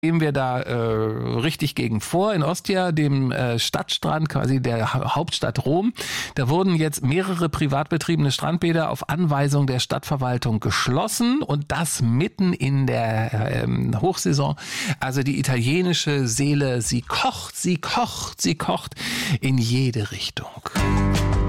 gehen wir da richtig gegen vor. In Ostia, dem Stadtstrand, quasi der Hauptstadt Rom, da wurden jetzt mehrere privat betriebene Strandbäder auf Anweisung der Stadtverwaltung geschlossen und das mitten in der Hochsaison. Also die italienische Seele, sie kocht in jede Richtung.